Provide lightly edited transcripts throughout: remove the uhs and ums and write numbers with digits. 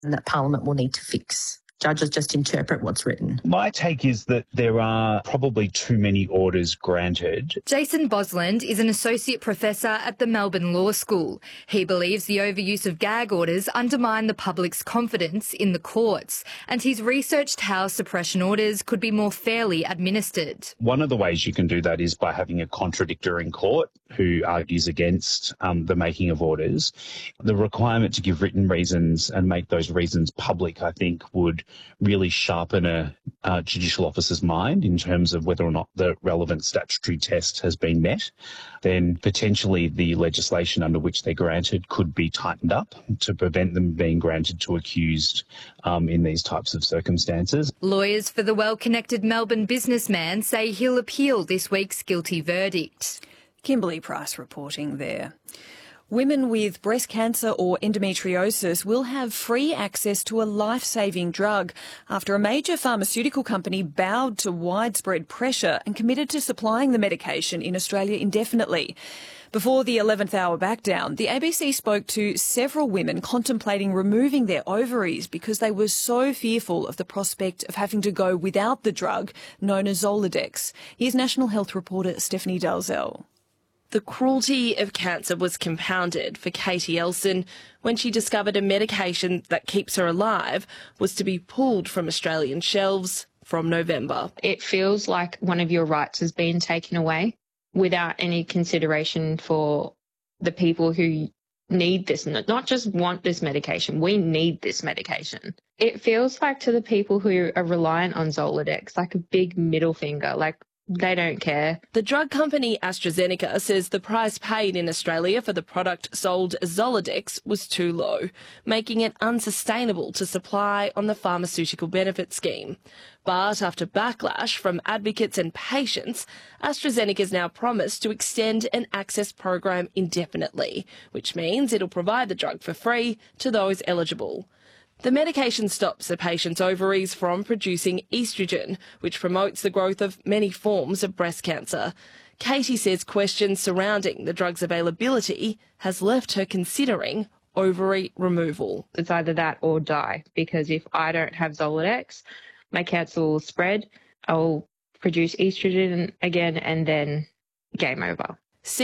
and that Parliament will need to fix. Judges just interpret what's written. My take is that there are probably too many orders granted. Jason Bosland is an associate professor at the Melbourne Law School. He believes the overuse of gag orders undermine the public's confidence in the courts, and he's researched how suppression orders could be more fairly administered. One of the ways you can do that is by having a contradictor in court who argues against the making of orders. The requirement to give written reasons and make those reasons public, I think, would really sharpen a judicial officer's mind in terms of whether or not the relevant statutory test has been met. Then potentially the legislation under which they're granted could be tightened up to prevent them being granted to accused in these types of circumstances. Lawyers for the well-connected Melbourne businessman say he'll appeal this week's guilty verdict. Kimberly Price reporting there. Women with breast cancer or endometriosis will have free access to a life-saving drug after a major pharmaceutical company bowed to widespread pressure and committed to supplying the medication in Australia indefinitely. Before the 11th hour backdown, the ABC spoke to several women contemplating removing their ovaries because they were so fearful of the prospect of having to go without the drug known as Zoladex. Here's National Health reporter Stephanie Dalzell. The cruelty of cancer was compounded for Katie Elson when she discovered a medication that keeps her alive was to be pulled from Australian shelves from November. It feels like one of your rights has been taken away without any consideration for the people who need this, not just want this medication, we need this medication. It feels like to the people who are reliant on Zoladex, like a big middle finger, like they don't care. The drug company AstraZeneca says the price paid in Australia for the product sold as Zoladex was too low, making it unsustainable to supply on the pharmaceutical benefit scheme. But after backlash from advocates and patients, AstraZeneca has now promised to extend an access program indefinitely, which means it'll provide the drug for free to those eligible. The medication stops a patient's ovaries from producing estrogen, which promotes the growth of many forms of breast cancer. Katie says questions surrounding the drug's availability has left her considering ovary removal. It's either that or die, because if I don't have Zoladex, my cancer will spread, I'll produce estrogen again, and then game over.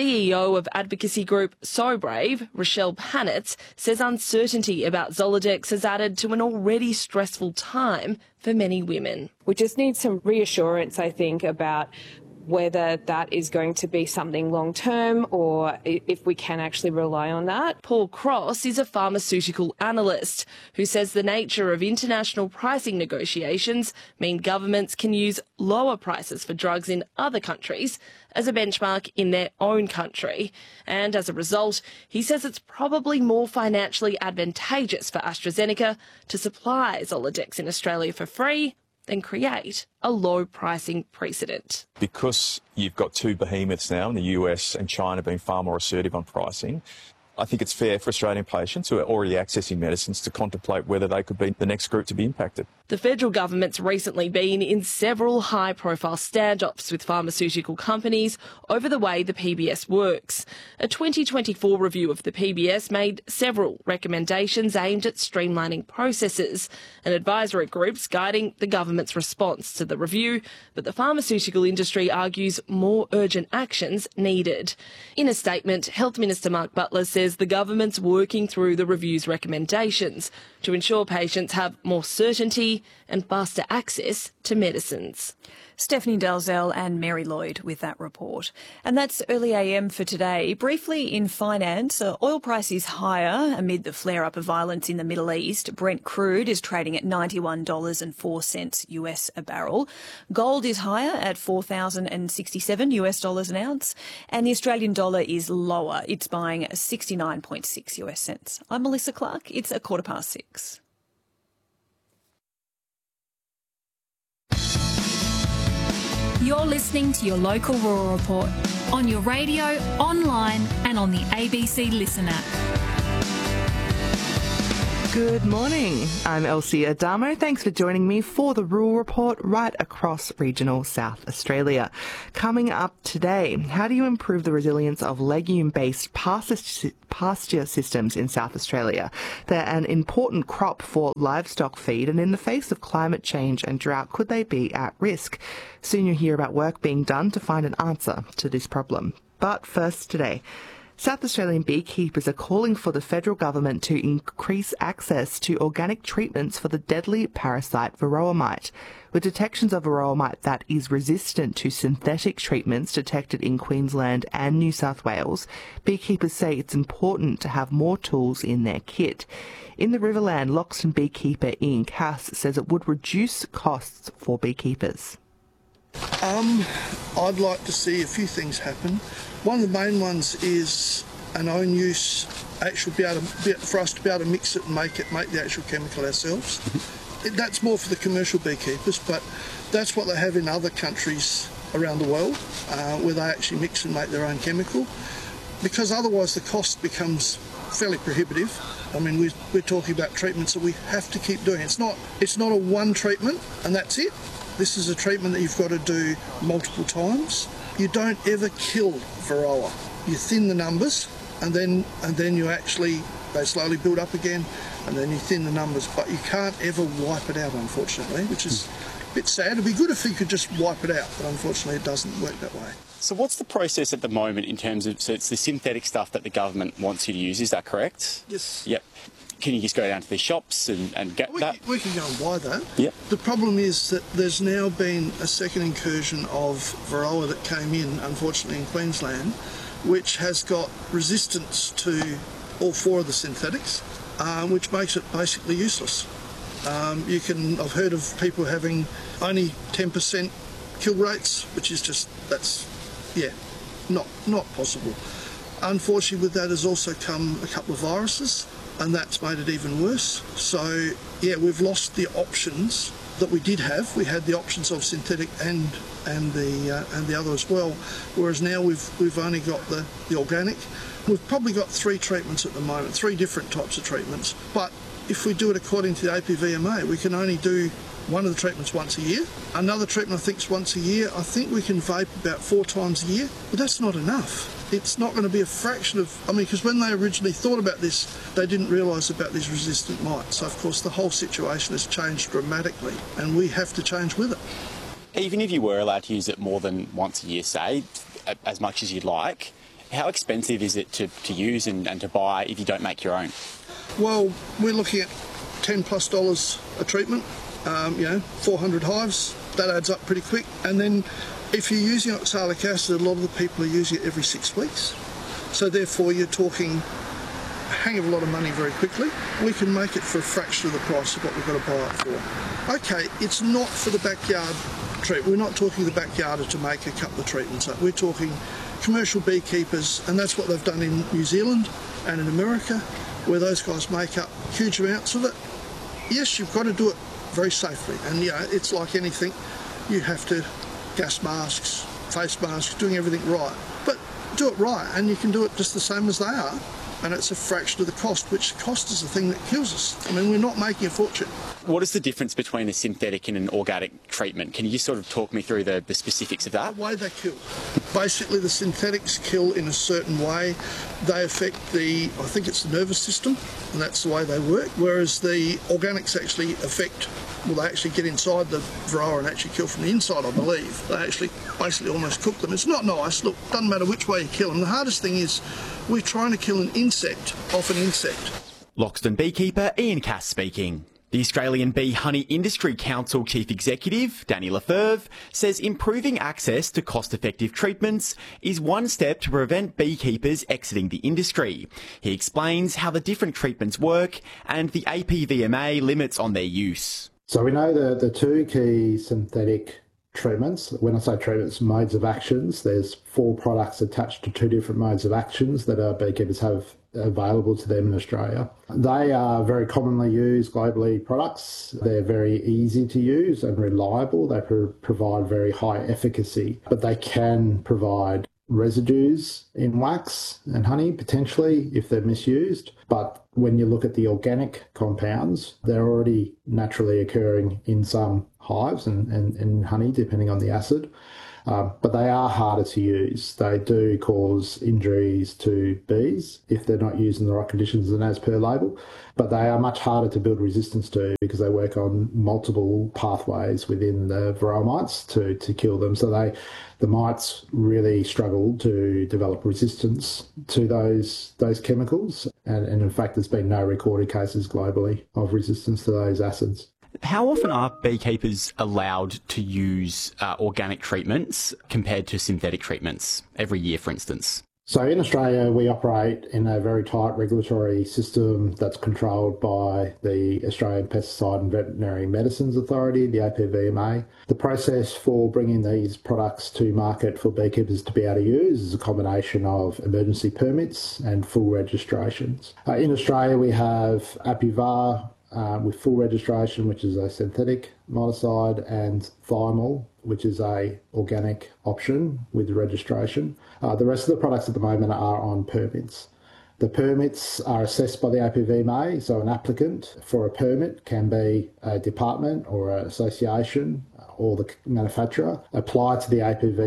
CEO of advocacy group So Brave, Rochelle Panitz, says uncertainty about Zoladex has added to an already stressful time for many women. We just need some reassurance, I think, about whether that is going to be something long-term or if we can actually rely on that. Paul Cross is a pharmaceutical analyst who says the nature of international pricing negotiations mean governments can use lower prices for drugs in other countries as a benchmark in their own country. And as a result, he says it's probably more financially advantageous for AstraZeneca to supply Zoladex in Australia for free than create a low pricing precedent. Because you've got two behemoths now in the US and China being far more assertive on pricing, I think it's fair for Australian patients who are already accessing medicines to contemplate whether they could be the next group to be impacted. The federal government's recently been in several high-profile standoffs with pharmaceutical companies over the way the PBS works. A 2024 review of the PBS made several recommendations aimed at streamlining processes and advisory groups guiding the government's response to the review, but the pharmaceutical industry argues more urgent actions needed. In a statement, Health Minister Mark Butler says the government's working through the review's recommendations to ensure patients have more certainty and faster access to medicines. Stephanie Dalzell and Mary Lloyd with that report. And that's Early AM for today. Briefly in finance, oil price is higher amid the flare-up of violence in the Middle East. Brent crude is trading at $91.04 US a barrel. Gold is higher at $4,067 US dollars an ounce. And the Australian dollar is lower. It's buying 69.6 US cents. I'm Melissa Clark. It's 6:15. You're listening to your local rural report on your radio, online and on the ABC Listen app. Good morning. I'm Elsie Adamo. Thanks for joining me for the Rural Report right across regional South Australia. Coming up today, how do you improve the resilience of legume-based pasture systems in South Australia? They're an important crop for livestock feed, and in the face of climate change and drought, could they be at risk? Soon you'll hear about work being done to find an answer to this problem. But first today, South Australian beekeepers are calling for the federal government to increase access to organic treatments for the deadly parasite varroa mite. With detections of varroa mite that is resistant to synthetic treatments detected in Queensland and New South Wales, beekeepers say it's important to have more tools in their kit. In the Riverland, Loxton beekeeper Ian Cass says it would reduce costs for beekeepers. I'd like to see a few things happen. One of the main ones is an own use, for us to be able to mix it and make the actual chemical ourselves. That's more for the commercial beekeepers, but that's what they have in other countries around the world, where they actually mix and make their own chemical, because otherwise the cost becomes fairly prohibitive. I mean, we're talking about treatments that we have to keep doing. It's not a one treatment and that's it. This is a treatment that you've got to do multiple times. You don't ever kill varroa. You thin the numbers, and then they slowly build up again, and then you thin the numbers. But you can't ever wipe it out, unfortunately, which is a bit sad. It'd be good if you could just wipe it out, but unfortunately it doesn't work that way. So what's the process at the moment in terms of, so it's the synthetic stuff that the government wants you to use, is that correct? Yes. Yep. Can you just go down to the shops and get that? We can go and buy that. Yep. The problem is that there's now been a second incursion of varroa that came in, unfortunately, in Queensland, which has got resistance to all four of the synthetics, which makes it basically useless. I've heard of people having only 10% kill rates, which is just, not possible. Unfortunately, with that has also come a couple of viruses, and that's made it even worse. So, we've lost the options that we did have. We had the options of synthetic and the other as well, whereas now we've only got the organic. We've probably got 3 treatments at the moment, 3 different types of treatments. But if we do it according to the APVMA, we can only do one of the treatments once a year. Another treatment I think is once a year. I think we can vape about 4 times a year, but that's not enough. It's not going to be a fraction of, because when they originally thought about this, they didn't realise about these resistant mites. So of course the whole situation has changed dramatically, and we have to change with it. Even if you were allowed to use it more than once a year, say, as much as you'd like, how expensive is it to use and to buy if you don't make your own? Well, we're looking at $10+ a treatment, 400 hives, that adds up pretty quick. And then if you're using oxalic acid, a lot of the people are using it every 6 weeks. So therefore you're talking a hang of a lot of money very quickly. We can make it for a fraction of the price of what we've got to buy it for. Okay, it's not for the backyard treatment. We're not talking the backyarder to make a couple of treatments. We're talking commercial beekeepers, and that's what they've done in New Zealand and in America, where those guys make up huge amounts of it. Yes, you've got to do it very safely, and it's like anything. You have to gas masks, face masks, doing everything right. But do it right, and you can do it just the same as they are, and it's a fraction of the cost, which cost is the thing that kills us. We're not making a fortune. What is the difference between a synthetic and an organic treatment? Can you just sort of talk me through the specifics of that? The way they kill. Basically, the synthetics kill in a certain way. They affect I think it's the nervous system, and that's the way they work, whereas the organics actually they actually get inside the varroa and actually kill from the inside, I believe. They actually basically almost cook them. It's not nice. Look, doesn't matter which way you kill them. The hardest thing is we're trying to kill an insect off an insect. Loxton beekeeper Ian Cass speaking. The Australian Bee Honey Industry Council Chief Executive, Danny Lefebvre, says improving access to cost-effective treatments is one step to prevent beekeepers exiting the industry. He explains how the different treatments work and the APVMA limits on their use. So we know the 2 key synthetic treatments. When I say treatments, modes of actions, there's 4 products attached to 2 different modes of actions that our beekeepers have available to them in Australia. They are very commonly used globally products. They're very easy to use and reliable. They provide very high efficacy, but they can provide residues in wax and honey, potentially, if they're misused. But when you look at the organic compounds, they're already naturally occurring in some hives and honey, depending on the acid. But they are harder to use. They do cause injuries to bees if they're not used in the right conditions and as per label. But they are much harder to build resistance to because they work on multiple pathways within the varroa mites to kill them. So the mites really struggle to develop resistance to those chemicals. And in fact, there's been no recorded cases globally of resistance to those acids. How often are beekeepers allowed to use organic treatments compared to synthetic treatments every year, for instance? So in Australia, we operate in a very tight regulatory system that's controlled by the Australian Pesticide and Veterinary Medicines Authority, the APVMA. The process for bringing these products to market for beekeepers to be able to use is a combination of emergency permits and full registrations. In Australia, we have Apivar, with full registration, which is a synthetic miticide, and Thymol, which is a organic option with registration. The rest of the products at the moment are on permits. The permits are assessed by the APVMA, so an applicant for a permit can be a department or an association or the manufacturer, apply to the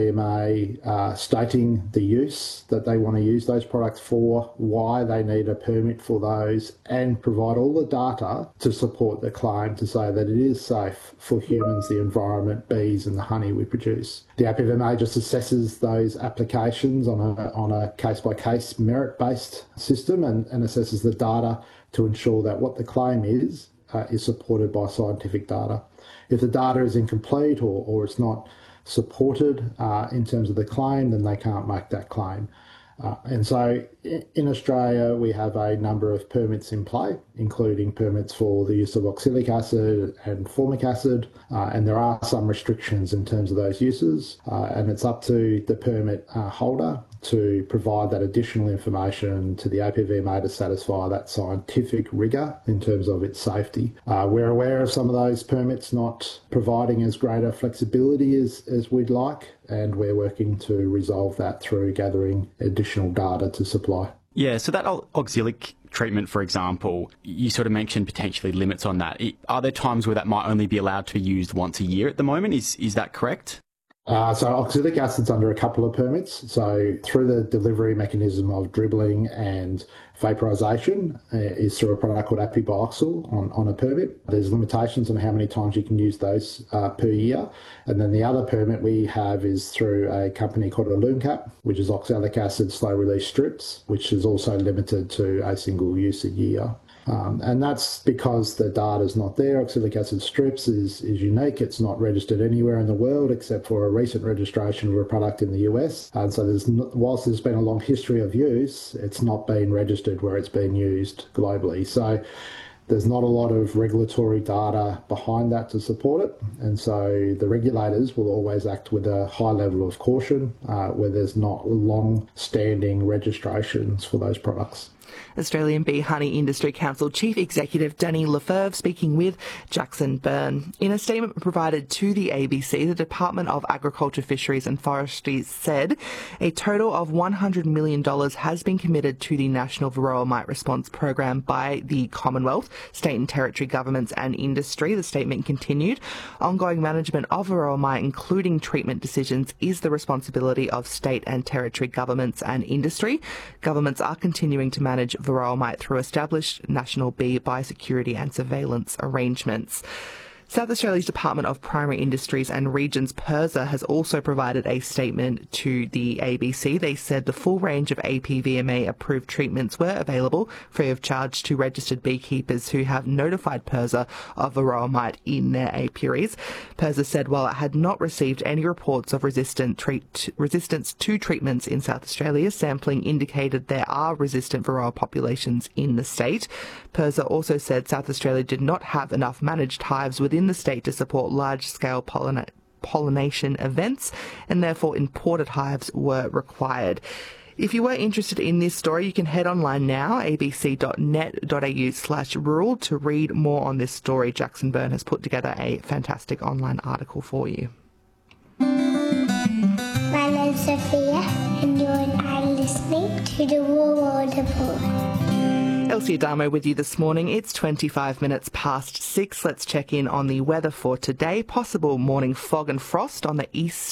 APVMA stating the use that they want to use those products for, why they need a permit for those, and provide all the data to support the claim to say that it is safe for humans, the environment, bees and the honey we produce. The APVMA just assesses those applications on a case-by-case merit-based system and assesses the data to ensure that what the claim is supported by scientific data. If the data is incomplete or it's not supported in terms of the claim, then they can't make that claim. And so in Australia, we have a number of permits in play, including permits for the use of oxalic acid and formic acid, and there are some restrictions in terms of those uses, and it's up to the permit holder to provide that additional information to the APVMA to satisfy that scientific rigour in terms of its safety. We're aware of some of those permits not providing as greater flexibility as we'd like, and we're working to resolve that through gathering additional data to supply. Yeah, so that oxalic treatment, for example, you sort of mentioned potentially limits on that. Are there times where that might only be allowed to be used once a year at the moment? Is that correct? So oxalic acid's under a couple of permits. So through the delivery mechanism of dribbling and vaporisation is through a product called Apibioxyl on a permit. There's limitations on how many times you can use those per year. And then the other permit we have is through a company called Illumcap, which is oxalic acid slow-release strips, which is also limited to a single use a year. And that's because the data is not there. Oxalic acid strips is unique. It's not registered anywhere in the world except for a recent registration of a product in the US. And so whilst there's been a long history of use, it's not been registered where it's been used globally. So there's not a lot of regulatory data behind that to support it. And so the regulators will always act with a high level of caution where there's not long-standing registrations for those products. Australian Bee Honey Industry Council Chief Executive Danny Lefebvre speaking with Jackson Byrne. In a statement provided to the ABC, the Department of Agriculture, Fisheries and Forestry said a total of $100 million has been committed to the National Varroa Mite Response Program by the Commonwealth, state and territory governments and industry. The statement continued, ongoing management of Varroa mite, including treatment decisions, is the responsibility of state and territory governments and industry. Governments are continuing to manage Varroa mite through established national bee biosecurity and surveillance arrangements. South Australia's Department of Primary Industries and Regions, PIRSA, has also provided a statement to the ABC. They said the full range of APVMA-approved treatments were available free of charge to registered beekeepers who have notified PIRSA of Varroa mite in their apiaries. PIRSA said while it had not received any reports of resistance to treatments in South Australia, sampling indicated there are resistant Varroa populations in the state. PIRSA also said South Australia did not have enough managed hives within the state to support large-scale pollination events, and therefore imported hives were required. If you were interested in this story, you can head online now, abc.net.au/rural, to read more on this story. Jackson Byrne has put together a fantastic online article for you. My name's Sophia, and to the Rural Report. Elsie Adamo with you this morning. It's 25 minutes past 6. Let's check in on the weather for today. Possible morning fog and frost on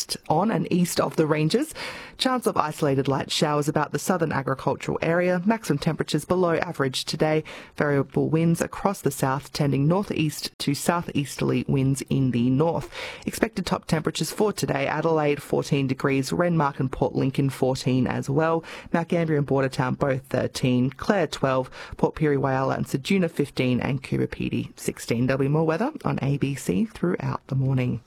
and east of the ranges. Chance of isolated light showers about the southern agricultural area. Maximum temperatures below average today. Variable winds across the south, tending northeast to southeasterly winds in the north. Expected top temperatures for today: Adelaide 14 degrees, Renmark and Port Lincoln 14 as well. Mount Gambier and Bordertown both 13, Clare 12, Port Pirie, Whyalla and Ceduna 15 and Coorabapedy 16. There'll be more weather on ABC throughout the morning.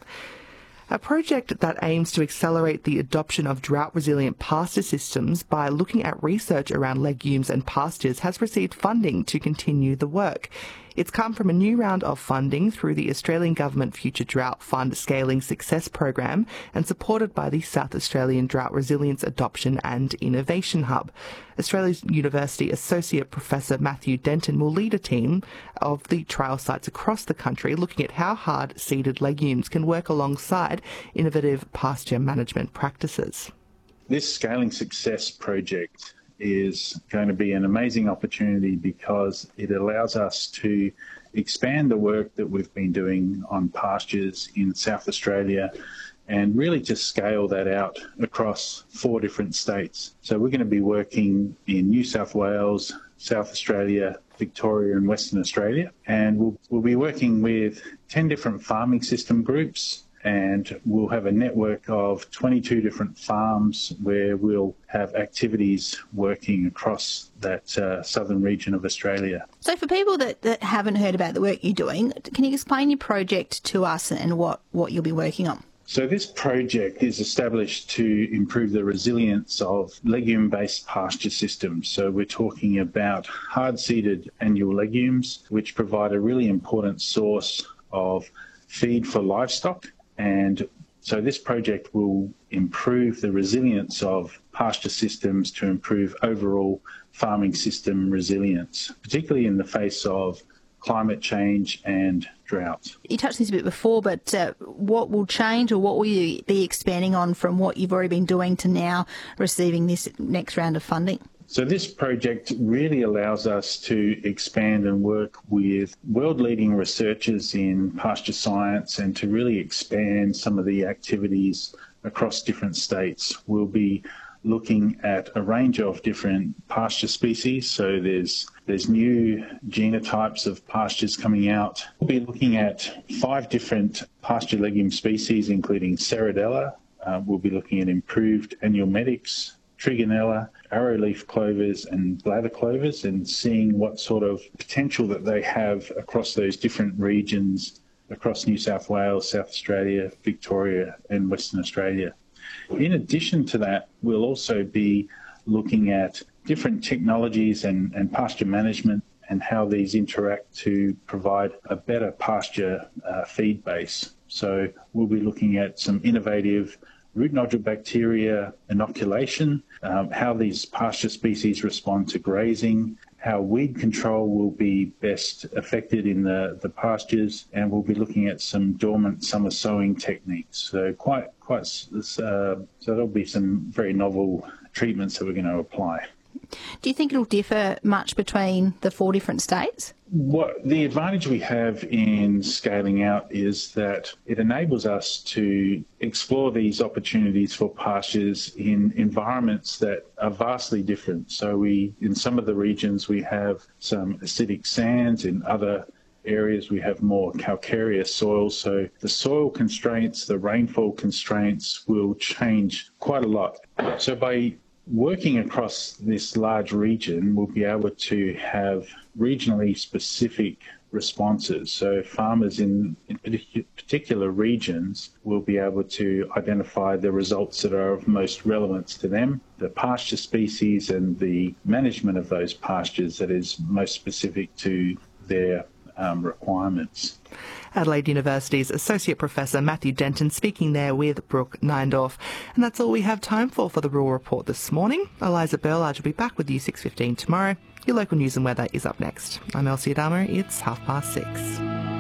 A project that aims to accelerate the adoption of drought-resilient pasture systems by looking at research around legumes and pastures has received funding to continue the work. It's come from a new round of funding through the Australian Government Future Drought Fund Scaling Success Program and supported by the South Australian Drought Resilience Adoption and Innovation Hub. Australia's University Associate Professor Matthew Denton will lead a team of the trial sites across the country looking at how hard-seeded legumes can work alongside innovative pasture management practices. This Scaling Success project is going to be an amazing opportunity because it allows us to expand the work that we've been doing on pastures in South Australia and really to scale that out across 4 different states. So we're going to be working in New South Wales, South Australia, Victoria and Western Australia, and we'll be working with 10 different farming system groups, and we'll have a network of 22 different farms where we'll have activities working across that southern region of Australia. So for people that haven't heard about the work you're doing, can you explain your project to us and what you'll be working on? So this project is established to improve the resilience of legume-based pasture systems. So we're talking about hard-seeded annual legumes, which provide a really important source of feed for livestock. And so this project will improve the resilience of pasture systems to improve overall farming system resilience, particularly in the face of climate change and drought. You touched on this a bit before, but what will change or what will you be expanding on from what you've already been doing to now receiving this next round of funding? So this project really allows us to expand and work with world-leading researchers in pasture science and to really expand some of the activities across different states. We'll be looking at a range of different pasture species. So there's new genotypes of pastures coming out. We'll be looking at 5 different pasture legume species, including Ceradella. We'll be looking at improved annual medics, Trigonella, arrowleaf clovers and bladder clovers, and seeing what sort of potential that they have across those different regions across New South Wales, South Australia, Victoria and Western Australia. In addition to that, we'll also be looking at different technologies and pasture management and how these interact to provide a better pasture feed base. So we'll be looking at some innovative root nodule bacteria inoculation, how these pasture species respond to grazing, how weed control will be best affected in the pastures, and we'll be looking at some dormant summer sowing techniques. So so there'll be some very novel treatments that we're going to apply. Do you think it'll differ much between the 4 different states? What the advantage we have in scaling out is that it enables us to explore these opportunities for pastures in environments that are vastly different. So in some of the regions we have some acidic sands, in other areas we have more calcareous soils. So the soil constraints, the rainfall constraints will change quite a lot. So by working across this large region, we'll be able to have regionally specific responses. So farmers in particular regions will be able to identify the results that are of most relevance to them, the pasture species and the management of those pastures that is most specific to their requirements. Adelaide University's Associate Professor Matthew Denton speaking there with Brooke Neindorf. And that's all we have time for the Rural Report this morning. Eliza Burlage will be back with you 6:15 tomorrow. Your local news and weather is up next. I'm Elsie Adamo. It's 6:30.